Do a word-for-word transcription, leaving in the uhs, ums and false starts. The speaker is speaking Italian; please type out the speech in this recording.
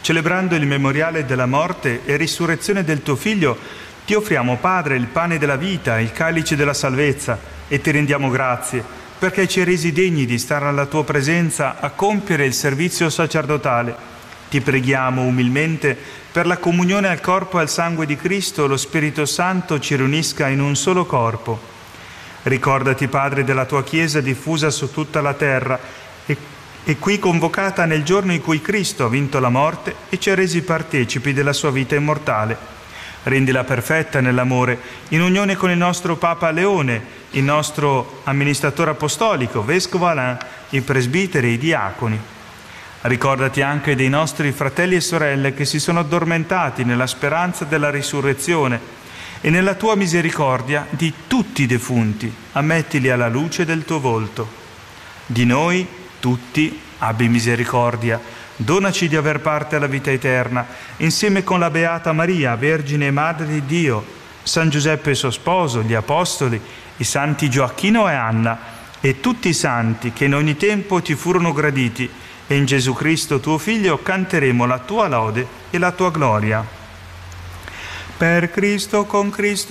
Celebrando il memoriale della morte e risurrezione del tuo Figlio, ti offriamo, Padre, il pane della vita, il calice della salvezza, e ti rendiamo grazie, perché ci hai resi degni di stare alla tua presenza a compiere il servizio sacerdotale. Ti preghiamo umilmente per la comunione al corpo e al sangue di Cristo, lo Spirito Santo ci riunisca in un solo corpo. Ricordati, Padre, della tua Chiesa diffusa su tutta la terra e, e qui convocata nel giorno in cui Cristo ha vinto la morte e ci ha resi partecipi della sua vita immortale. Rendila perfetta nell'amore, in unione con il nostro Papa Leone, il nostro amministratore apostolico, Vescovo Alain, i presbiteri e i diaconi. Ricordati anche dei nostri fratelli e sorelle che si sono addormentati nella speranza della risurrezione e nella tua misericordia di tutti i defunti, ammettili alla luce del tuo volto. Di noi, tutti, abbi misericordia. Donaci di aver parte alla vita eterna, insieme con la Beata Maria, Vergine e Madre di Dio, San Giuseppe suo sposo, gli Apostoli, i santi Gioacchino e Anna, e tutti i santi che in ogni tempo ti furono graditi, e in Gesù Cristo tuo Figlio canteremo la tua lode e la tua gloria. Per Cristo, con Cristo,